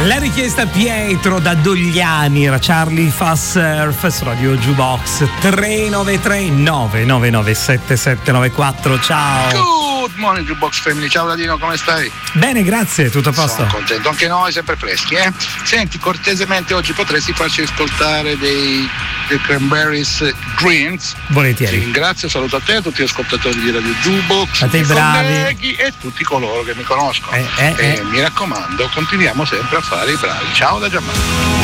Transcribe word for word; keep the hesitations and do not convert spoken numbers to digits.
La richiesta Pietro da Dogliani era Charlie fa surf su Radio Jukebox. Tre nove tre nove nove nove sette sette nove quattro. Ciao. Good morning Jukebox Family, ciao Ladino, come stai? Bene, grazie, tutto a posto. Sono contento, anche noi sempre freschi, eh? Senti, cortesemente oggi potresti farci ascoltare dei, dei Cranberries Dreams? Volentieri. Ti ringrazio, saluto a te, a tutti gli ascoltatori di Radio Jukebox, a te i bravi colleghi e tutti coloro che mi conoscono. eh, eh, e eh. mi raccomando, continuiamo sempre a fare i bravi. Ciao da Giammanco.